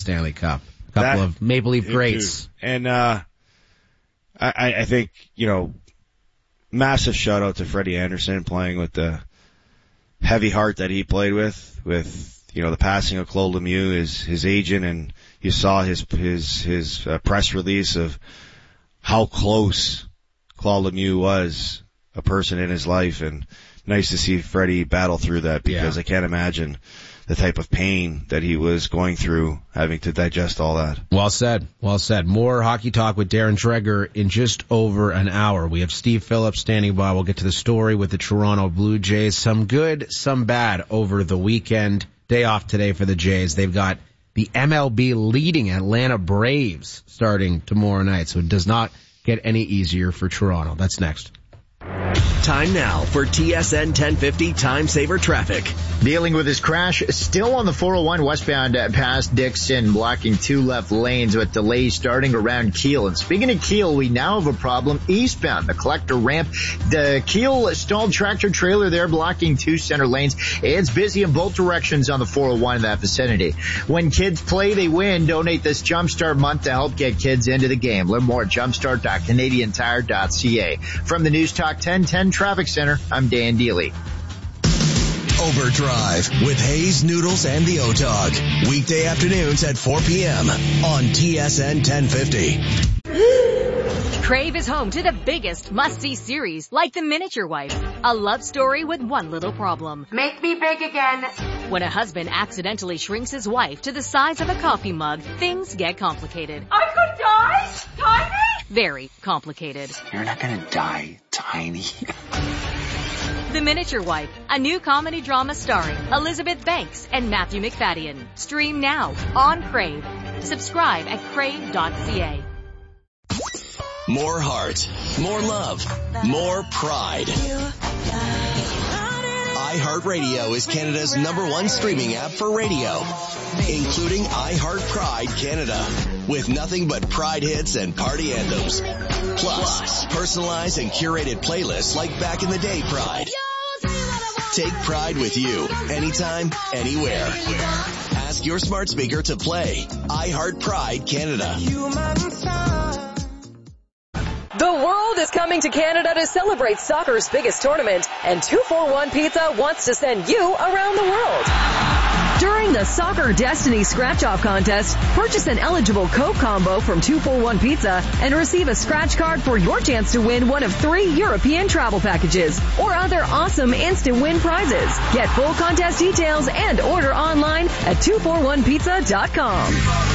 Stanley Cup. A couple of Maple Leaf greats. And I think, massive shout out to Freddie Anderson playing with the heavy heart that he played with the passing of Claude Lemieux, his agent, and you saw his press release of how close Claude Lemieux was a person in his life, and nice to see Freddie battle through that, because I can't imagine the type of pain that he was going through having to digest all that. Well said. Well said. More hockey talk with Darren Dreger in just over an hour. We have Steve Phillips standing by. We'll get to the story with the Toronto Blue Jays. Some good, some bad over the weekend. Day off today for the Jays. They've got the MLB leading Atlanta Braves starting tomorrow night, so it does not get any easier for Toronto. That's next. Time now for TSN 1050 Time Saver Traffic. Dealing with his crash still on the 401 westbound past Dixon, blocking 2 left lanes with delays starting around Kiel. And speaking of Kiel, we now have a problem eastbound, the collector ramp. The Kiel stalled tractor trailer there blocking 2 center lanes. It's busy in both directions on the 401 in that vicinity. When kids play, they win. Donate this Jumpstart month to help get kids into the game. Learn more at jumpstart.canadiantire.ca. From the News Talk 1010 Traffic Center, I'm Dan Deely. Overdrive with Hayes, Noodles, and the O-Dog. Weekday afternoons at 4 p.m. on TSN 1050. Crave is home to the biggest must-see series, like The Miniature Wife, a love story with one little problem. Make me big again. When a husband accidentally shrinks his wife to the size of a coffee mug, things get complicated. I could die? Tiny? Very complicated. You're not gonna die, Tiny. The Miniature Wife, a new comedy drama starring Elizabeth Banks and Matthew McFadden. Stream now on Crave. Subscribe at crave.ca. More heart, more love, more pride. iHeartRadio is Canada's #1 streaming app for radio, including iHeart Pride Canada, with nothing but Pride hits and party anthems. Plus, personalized and curated playlists like Back in the Day Pride. Take Pride with you, anytime, anywhere. Ask your smart speaker to play iHeart Pride Canada. The world is coming to Canada to celebrate soccer's biggest tournament, and 241 Pizza wants to send you around the world. During the Soccer Destiny Scratch-Off Contest, purchase an eligible Coke combo from 241 Pizza and receive a scratch card for your chance to win one of 3 European travel packages or other awesome instant win prizes. Get full contest details and order online at 241pizza.com.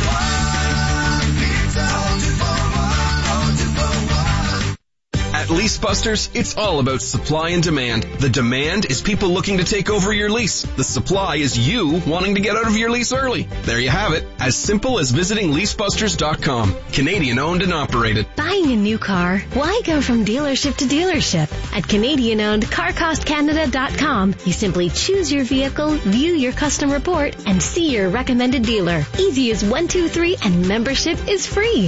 At Lease Busters, it's all about supply and demand. The demand is people looking to take over your lease. The supply is you wanting to get out of your lease early. There you have it. As simple as visiting leasebusters.com. Canadian owned and operated. Buying a new car? Why go from dealership to dealership? At Canadian owned CarCostCanada.com, you simply choose your vehicle, view your custom report, and see your recommended dealer. Easy as 1, 2, 3, and membership is free.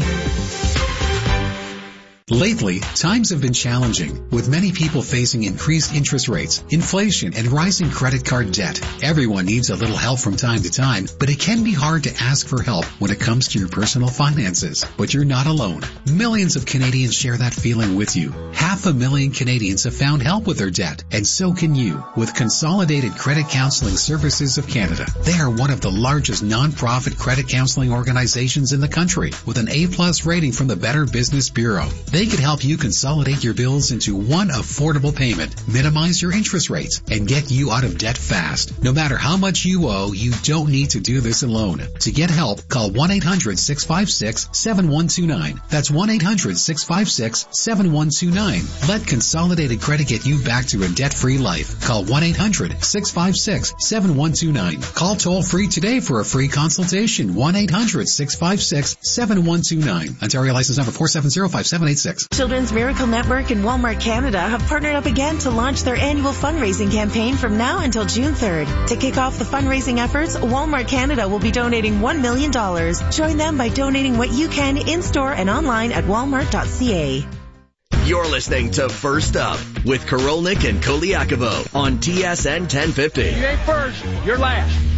Lately, times have been challenging, with many people facing increased interest rates, inflation, and rising credit card debt. Everyone needs a little help from time to time, but it can be hard to ask for help when it comes to your personal finances. But you're not alone. Millions of Canadians share that feeling with you. 500,000 Canadians have found help with their debt, and so can you, with Consolidated Credit Counseling Services of Canada. They are one of the largest non-profit credit counseling organizations in the country, with an A+ rating from the Better Business Bureau. They could help you consolidate your bills into one affordable payment, minimize your interest rates, and get you out of debt fast. No matter how much you owe, you don't need to do this alone. To get help, call 1-800-656-7129. That's 1-800-656-7129. Let Consolidated Credit get you back to a debt-free life. Call 1-800-656-7129. Call toll-free today for a free consultation. 1-800-656-7129. Ontario license number 4705786. Children's Miracle Network and Walmart Canada have partnered up again to launch their annual fundraising campaign from now until June 3rd. To kick off the fundraising efforts, Walmart Canada will be donating $1 million. Join them by donating what you can in-store and online at walmart.ca. You're listening to First Up with Korolnik and Koliakovo on TSN 1050. You ain't first, you're last.